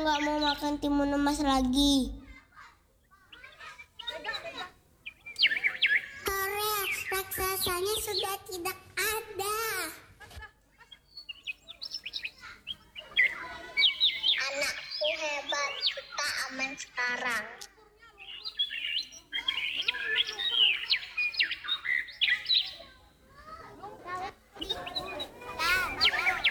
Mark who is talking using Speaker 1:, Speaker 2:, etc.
Speaker 1: Nggak mau makan timun emas lagi.
Speaker 2: Hore, raksasanya sudah tidak ada. Anakku hebat, kita aman sekarang.